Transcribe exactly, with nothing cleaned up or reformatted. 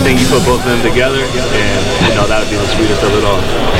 think you put both of them together, and you know that would be the sweetest of it all.